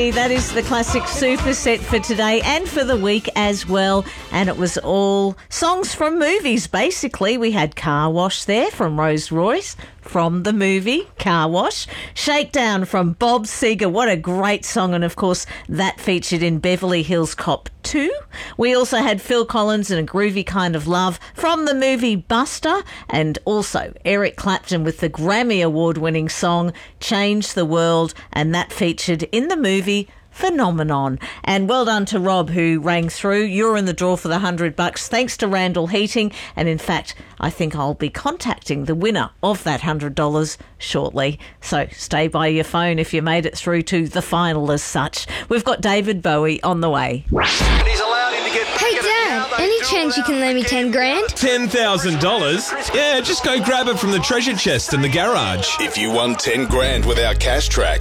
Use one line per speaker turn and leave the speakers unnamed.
That is the classic super set for today and for the week as well. And it was all songs from movies, basically. We had Car Wash there from Rose Royce, from the movie Car Wash. Shakedown from Bob Seger. What a great song. And, of course, that featured in Beverly Hills Cop 2. We also had Phil Collins and A Groovy Kind of Love from the movie Buster. And also Eric Clapton with the Grammy Award-winning song Change the World. And that featured in the movie Phenomenon. And well done to Rob, who rang through. You're in the draw for the $100 thanks to Randall Heating. And in fact, I think I'll be contacting the winner of that $100 shortly. So stay by your phone if you made it through to the final as such. We've got David Bowie on the way.
Hey Dad, any chance you can lend me 10 grand?
$10,000? Yeah, just go grab it from the treasure chest in the garage.
If you won 10 grand with our Cash Track,